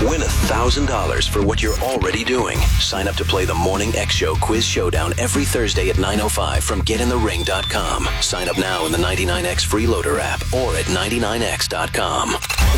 Win $1,000 for what you're already doing. Sign up to play the Morning X Show Quiz Showdown every Thursday at 9:05 from getinthering.com. Sign up now in the 99X Freeloader app or at 99x.com.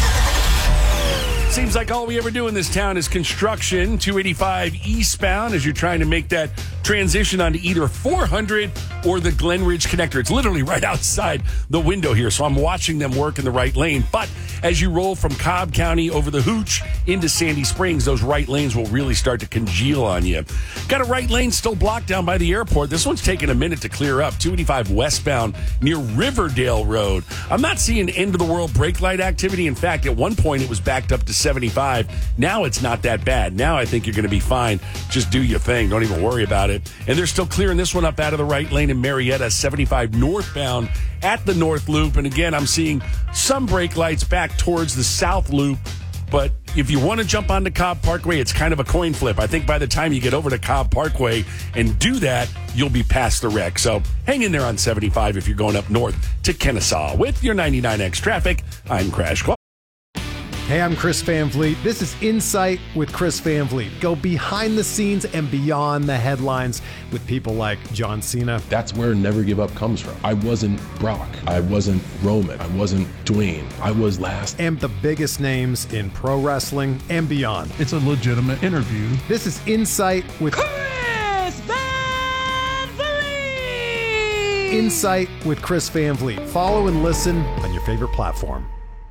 Seems like all we ever do in this town is construction. 285 eastbound as you're trying to make that transition onto either 400 or the Glen Ridge connector. It's literally right outside the window here, so I'm watching them work in the right lane. But as you roll from Cobb County over the Hooch into Sandy Springs, those right lanes will really start to congeal on you. Got a right lane still blocked down by the airport. This one's taking a minute to clear up. 285 westbound near Riverdale Road. I'm not seeing end-of-the-world brake light activity. In fact, at one point it was backed up to 75. Now it's not that bad. Now I think you're going to be fine. Just do your thing. Don't even worry about it. And they're still clearing this one up out of the right lane in Marietta, 75 northbound at the North Loop. And again, I'm seeing some brake lights back towards the South Loop. But if you want to jump onto Cobb Parkway, it's kind of a coin flip. I think by the time you get over to Cobb Parkway and do that, you'll be past the wreck. So hang in there on 75 if you're going up north to Kennesaw. With your 99X traffic, I'm Crash Club. Hey, I'm Chris Van Vliet. This is Insight with Chris Van Vliet. Go behind the scenes and beyond the headlines with people like John Cena. That's where Never Give Up comes from. I wasn't Brock. I wasn't Roman. I wasn't Dwayne. I was last. And the biggest names in pro wrestling and beyond. It's a legitimate interview. This is Insight with Chris Van Vliet. Insight with Chris Van Vliet. Follow and listen on your favorite platform.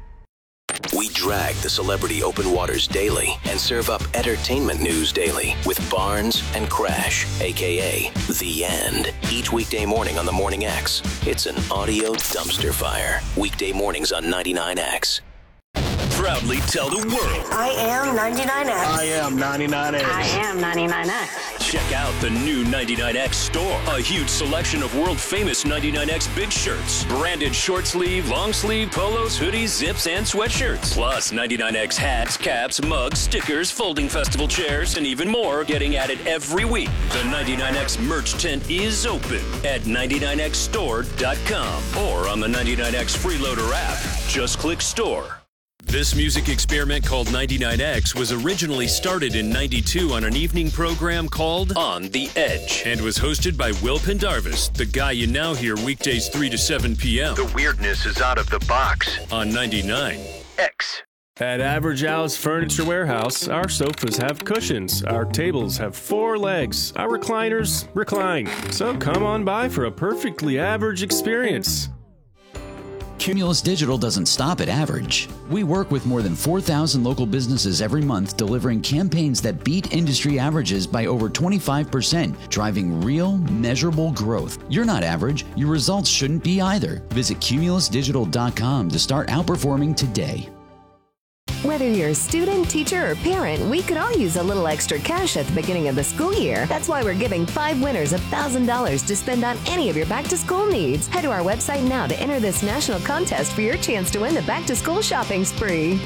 We drag the celebrity open waters daily and serve up entertainment news daily with Barnes and Crash, a.k.a. The End. Each weekday morning on the Morning X, it's an audio dumpster fire. Weekday mornings on 99X. Proudly tell the world. I am 99X. I am 99X. I am 99X. Check out the new 99X store. A huge selection of world-famous 99X big shirts. Branded short sleeve, long sleeve, polos, hoodies, zips, and sweatshirts. Plus 99X hats, caps, mugs, stickers, folding festival chairs, and even more getting added every week. The 99X merch tent is open at 99xstore.com or on the 99X Freeloader app. Just click store. This music experiment called 99X was originally started in 92 on an evening program called On the Edge and was hosted by Will Pendarvis, the guy you now hear weekdays 3 to 7 p.m. The weirdness is out of the box. On 99X. At Average House Furniture Warehouse, our sofas have cushions, our tables have 4 legs, our recliners recline. So come on by for a perfectly average experience. Cumulus Digital doesn't stop at average. We work with more than 4,000 local businesses every month, delivering campaigns that beat industry averages by over 25%, driving real, measurable growth. You're not average. Your results shouldn't be either. Visit cumulusdigital.com to start outperforming today. Whether you're a student, teacher, or parent, we could all use a little extra cash at the beginning of the school year. That's why we're giving 5 winners $1,000 to spend on any of your back-to-school needs. Head to our website now to enter this national contest for your chance to win the back-to-school shopping spree.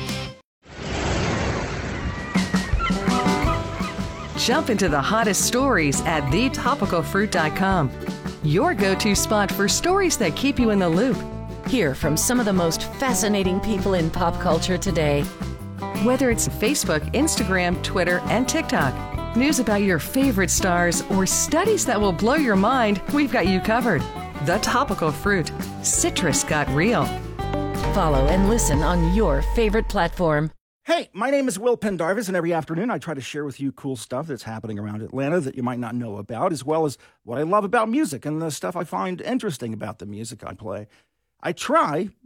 Jump into the hottest stories at thetopicalfruit.com. Your go-to spot for stories that keep you in the loop. Hear from some of the most fascinating people in pop culture today. Whether it's Facebook, Instagram, Twitter, and TikTok, news about your favorite stars, or studies that will blow your mind, we've got you covered. The Topical Fruit. Citrus got real. Follow and listen on your favorite platform. Hey, my name is Will Pendarvis, and every afternoon I try to share with you cool stuff that's happening around Atlanta that you might not know about, as well as what I love about music and the stuff I find interesting about the music I play. I try,